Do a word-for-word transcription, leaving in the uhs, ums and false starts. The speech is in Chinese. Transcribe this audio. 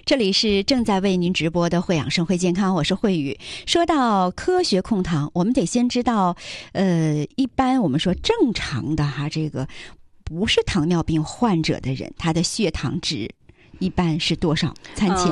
这里是正在为您直播的慧养生会健康，我是慧宇。说到科学控糖，我们得先知道，呃，一般我们说正常的哈，这个不是糖尿病患者的人，他的血糖值一般是多少？餐前。